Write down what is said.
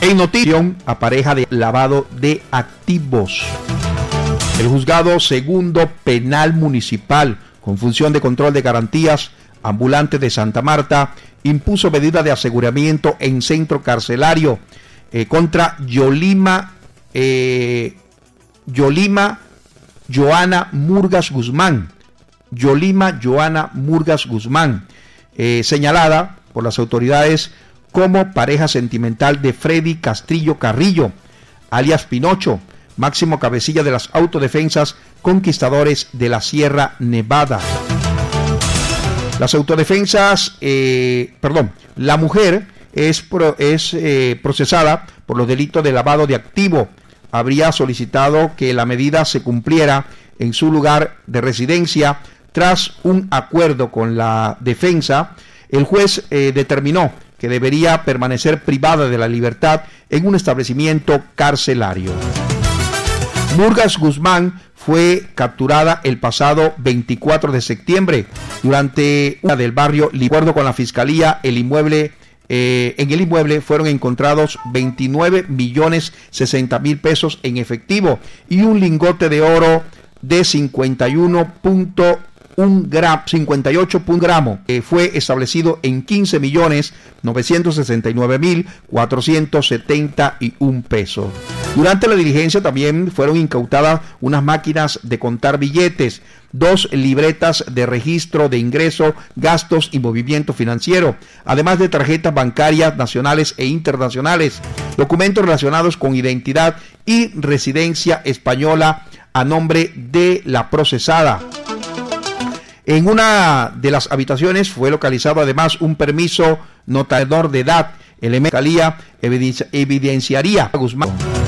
En noticia, a pareja de lavado de activos. El juzgado segundo penal municipal con función de control de garantías ambulante de Santa Marta impuso medida de aseguramiento en centro carcelario contra Yolima Joana Murgas Guzmán. Yolima Joana Murgas Guzmán, señalada por las autoridades como pareja sentimental de Freddy Castrillo Carrillo, alias Pinocho, máximo cabecilla de las autodefensas Conquistadores de la Sierra Nevada. Las autodefensas, la mujer es procesada por los delitos de lavado de activo. Habría solicitado que la medida se cumpliera en su lugar de residencia. Tras un acuerdo con la defensa, el juez determinó que debería permanecer privada de la libertad en un establecimiento carcelario. Murgas Guzmán fue capturada el pasado 24 de septiembre durante una del barrio. De acuerdo con la fiscalía, en el inmueble fueron encontrados 29.060.000 pesos en efectivo y un lingote de oro de 58 gramos, fue establecido en 15.969.471 pesos. Durante la diligencia también fueron incautadas unas máquinas de contar billetes, 2 libretas de registro de ingreso, gastos y movimiento financiero, además de tarjetas bancarias nacionales e internacionales, documentos relacionados con identidad y residencia española a nombre de la procesada. En una de las habitaciones fue localizado además un permiso notarial de edad. El fiscalía evidenciaría a Guzmán.